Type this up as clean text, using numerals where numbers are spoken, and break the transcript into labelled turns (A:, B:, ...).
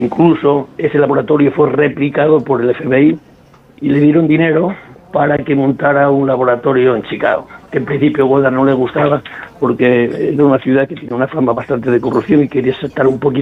A: Incluso ese laboratorio fue replicado por el FBI y le dieron dinero para que montara un laboratorio en Chicago, que en principio a Goddard no le gustaba porque era una ciudad que tiene una fama bastante de corrupción y quería estar un poquito